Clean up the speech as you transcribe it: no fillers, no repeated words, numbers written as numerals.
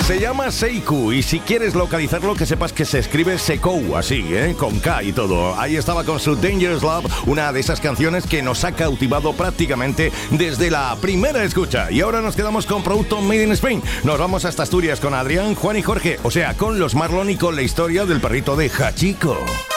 Se llama Seiku y si quieres localizarlo que sepas que se escribe Sekou, así, con K y todo. Ahí estaba con su Dangerous Love, una de esas canciones que nos ha cautivado prácticamente desde la primera escucha. Y ahora nos quedamos con producto Made in Spain. Nos vamos hasta Asturias con Adrián, Juan y Jorge, o sea, con los Marlon y con la historia del perrito de Hachiko.